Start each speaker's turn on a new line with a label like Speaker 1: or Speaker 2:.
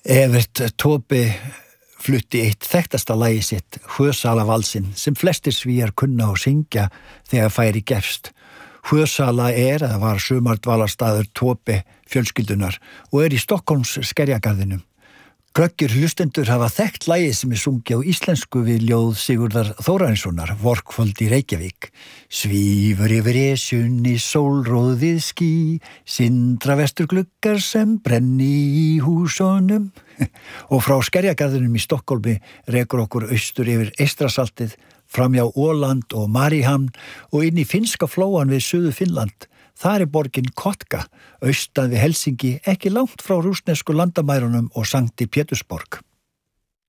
Speaker 1: Evert Taube flutti eitt þekktasta lagi sitt, Sjösalavalsinn, sem flestir Svíar kunna og syngja þegar færi gefst. Sjösala eða var sumardvalarstaður Taube fjölskyldunar og í Stokkólms skerjagarðinum. Glöggir hlustendur hafa þekkt lagið sem sungið á íslensku við ljóð Sigurðar Þórarinssonar, Vorkvöld í Reykjavík. Svífur yfir Esjunni sólróðið ský, sindra vestur gluggar sem brenni í húsunum. Og frá skerjagarðinum í Stokkólmi rekur okkur austur yfir Eystrasaltið, framjá Åland og Mariehamn og inn í finska flóan við Suður Finnland. Þar borgin Kotka, austan við Helsingi, ekki langt frá rússnesku landamærunum og Sankti Pétursborg.